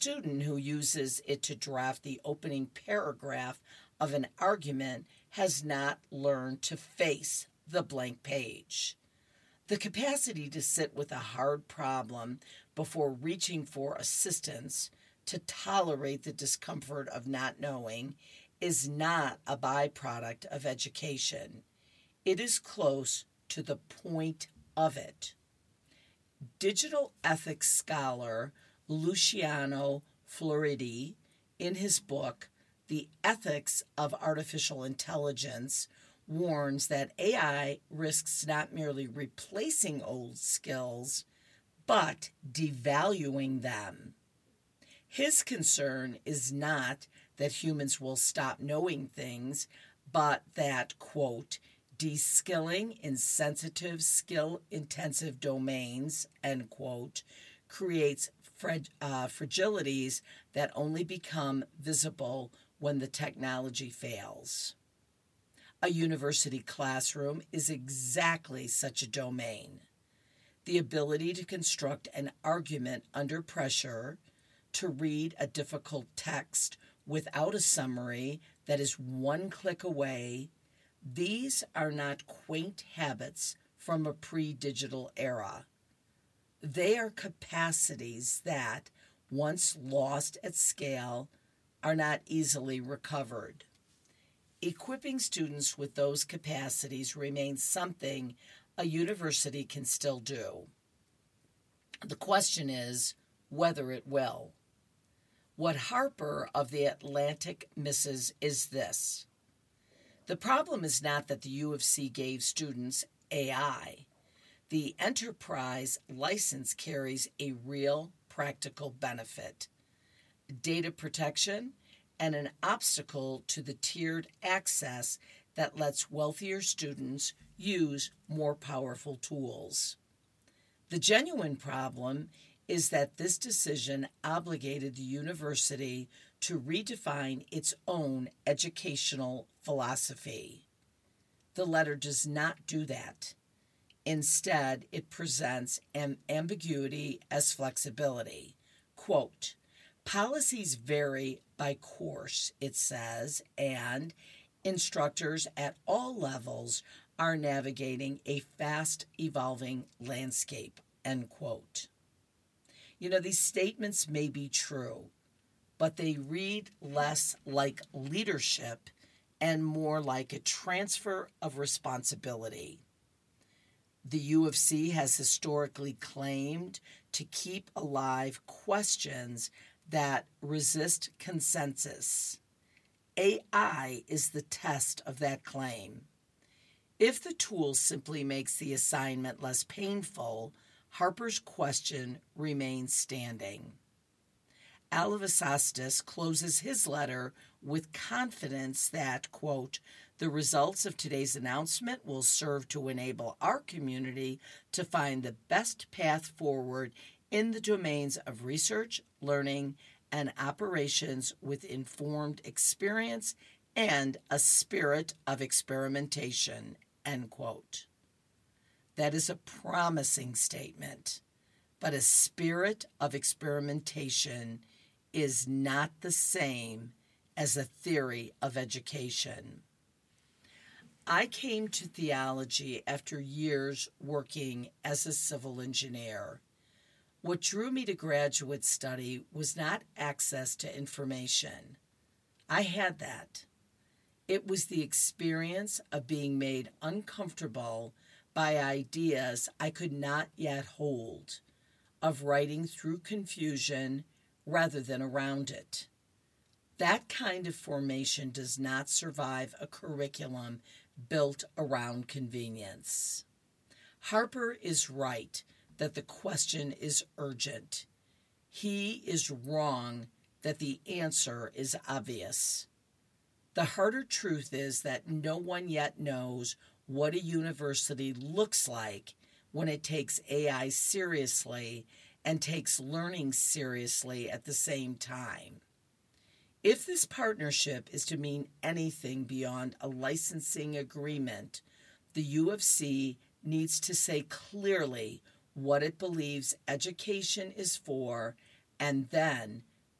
Student who uses it to draft the opening paragraph of an argument has not learned to face the blank page. The capacity to sit with a hard problem before reaching for assistance, to tolerate the discomfort of not knowing, is not a byproduct of education. It is close to the point of it. Digital ethics scholar Luciano Floridi, in his book, The Ethics of Artificial Intelligence, warns that AI risks not merely replacing old skills, but devaluing them. His concern is not that humans will stop knowing things, but that, quote, de-skilling in sensitive, skill-intensive domains, end quote, creates fragilities that only become visible when the technology fails. A university classroom is exactly such a domain. The ability to construct an argument under pressure, to read a difficult text without a summary that is one click away, these are not quaint habits from a pre-digital era. They are capacities that, once lost at scale, are not easily recovered. Equipping students with those capacities remains something a university can still do. The question is whether it will. What Harper of The Atlantic misses is this. The problem is not that the U of C gave students AI. The enterprise license carries a real practical benefit: data protection and an obstacle to the tiered access that lets wealthier students use more powerful tools. The genuine problem is that this decision obligated the university to redefine its own educational philosophy. The letter does not do that. Instead, it presents an ambiguity as flexibility. Quote, policies vary by course, it says, and instructors at all levels are navigating a fast-evolving landscape, end quote. These statements may be true, but they read less like leadership and more like a transfer of responsibility. The U of C has historically claimed to keep alive questions that resist consensus. AI is the test of that claim. If the tool simply makes the assignment less painful, Harper's question remains standing. Alavasastis closes his letter with confidence that, quote, the results of today's announcement will serve to enable our community to find the best path forward in the domains of research, learning, and operations with informed experience and a spirit of experimentation, end quote. That is a promising statement, but a spirit of experimentation is not the same as a theory of education. I came to theology after years working as a civil engineer. What drew me to graduate study was not access to information. I had that. It was the experience of being made uncomfortable by ideas I could not yet hold, of writing through confusion rather than around it. That kind of formation does not survive a curriculum built around convenience. Harper is right that the question is urgent. He is wrong that the answer is obvious. The harder truth is that no one yet knows what a university looks like when it takes AI seriously and takes learning seriously at the same time. If this partnership is to mean anything beyond a licensing agreement, the U of C needs to say clearly what it believes education is for, and then